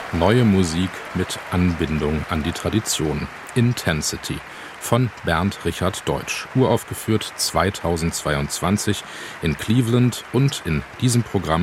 Neue Musik mit Anbindung an die Tradition. Intensity von Bernd Richard Deutsch. Uraufgeführt 2022 in Cleveland und in diesem Programm